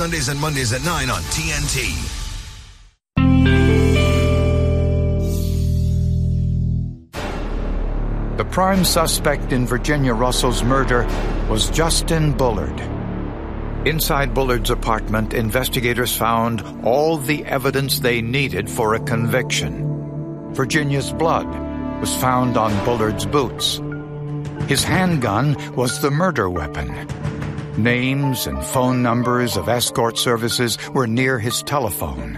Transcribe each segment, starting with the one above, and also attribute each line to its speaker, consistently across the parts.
Speaker 1: Sundays and Mondays at 9 on TNT.
Speaker 2: The prime suspect in Virginia Russell's murder was Justin Bullard. Inside Bullard's apartment, investigators found all the evidence they needed for a conviction. Virginia's blood was found on Bullard's boots. His handgun was the murder weapon. Names and phone numbers of escort services were near his telephone.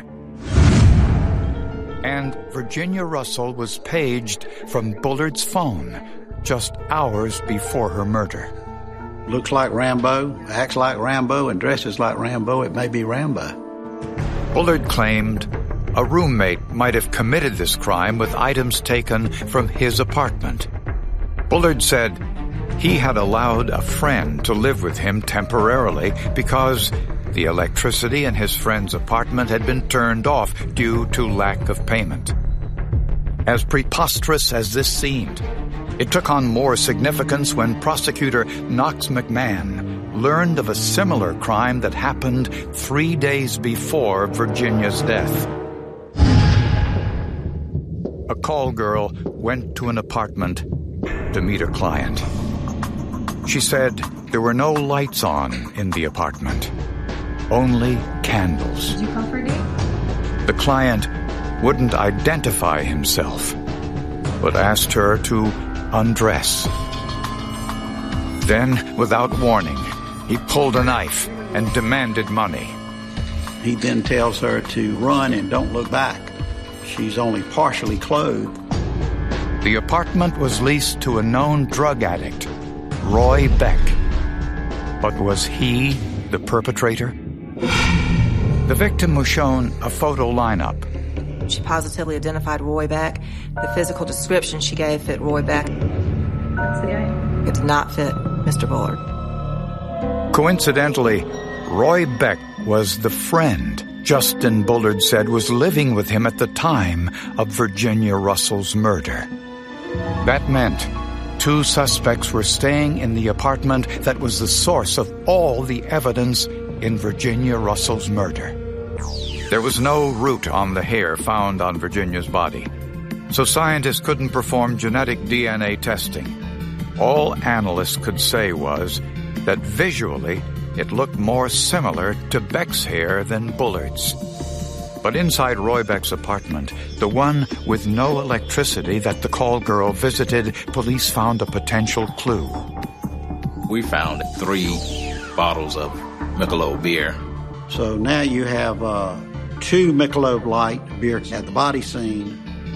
Speaker 2: And Virginia Russell was paged from Bullard's phone just hours before her murder.
Speaker 3: Looks like Rambo, acts like Rambo, and dresses like Rambo. It may be Rambo.
Speaker 2: Bullard claimed a roommate might have committed this crime with items taken from his apartment. Bullard said he had allowed a friend to live with him temporarily because the electricity in his friend's apartment had been turned off due to lack of payment. As preposterous as this seemed, it took on more significance when prosecutor Knox McMahon learned of a similar crime that happened 3 days before Virginia's death. A call girl went to an apartment to meet her client. She said there were no lights on in the apartment, only candles.
Speaker 4: Did you call for a date?
Speaker 2: The client wouldn't identify himself, but asked her to undress. Then, without warning, he pulled a knife and demanded money.
Speaker 3: He then tells her to run and don't look back. She's only partially clothed.
Speaker 2: The apartment was leased to a known drug addict, Roy Beck. But was he the perpetrator? The victim was shown a photo lineup.
Speaker 5: She positively identified Roy Beck. The physical description she gave fit Roy Beck. It did not fit Mr. Bullard.
Speaker 2: Coincidentally, Roy Beck was the friend Justin Bullard said was living with him at the time of Virginia Russell's murder. That meant 2 suspects were staying in the apartment that was the source of all the evidence in Virginia Russell's murder. There was no root on the hair found on Virginia's body, so scientists couldn't perform genetic DNA testing. All analysts could say was that visually it looked more similar to Beck's hair than Bullard's. But inside Roy Beck's apartment, the one with no electricity that the call girl visited, police found a potential clue.
Speaker 6: We found 3 bottles of Michelob beer.
Speaker 3: So now you have 2 Michelob Light beer at the body scene,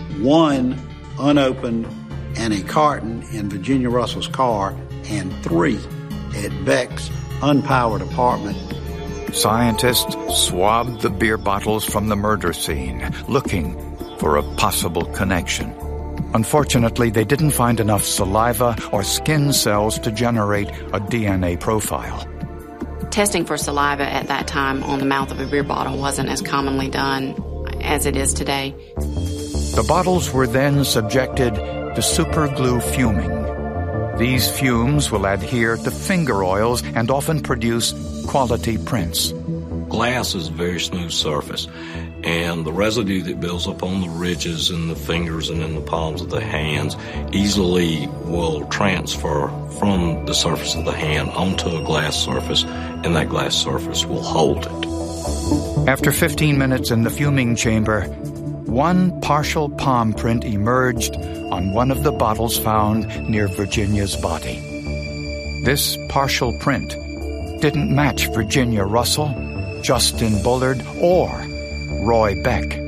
Speaker 3: 1 unopened, and a carton in Virginia Russell's car, and 3 at Beck's unpowered apartment.
Speaker 2: Scientists swabbed the beer bottles from the murder scene, looking for a possible connection. Unfortunately, they didn't find enough saliva or skin cells to generate a DNA profile.
Speaker 7: Testing for saliva at that time on the mouth of a beer bottle wasn't as commonly done as it is today.
Speaker 2: The bottles were then subjected to superglue fuming. These fumes will adhere to finger oils and often produce quality prints.
Speaker 8: Glass is a very smooth surface, and the residue that builds up on the ridges in the fingers and in the palms of the hands easily will transfer from the surface of the hand onto a glass surface, and that glass surface will hold it.
Speaker 2: After 15 minutes in the fuming chamber, 1 partial palm print emerged on one of the bottles found near Virginia's body. This partial print didn't match Virginia Russell, Justin Bullard, or Roy Beck.